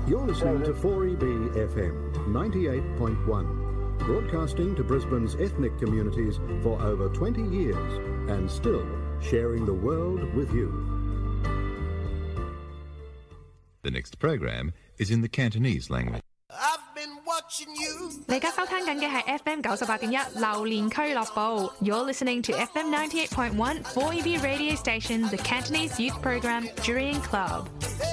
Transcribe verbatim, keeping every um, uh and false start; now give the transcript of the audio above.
You're listening to four E B F M ninety-eight point one, broadcasting to Brisbane's ethnic communities for over twenty years and still sharing the world with you. The next program is in the Cantonese language. 你而家收聽緊嘅係 F M 九十八點一榴蓮俱樂部。You're listening to F M ninety-eight point one four E B radio station, the Cantonese youth program Jurian Club.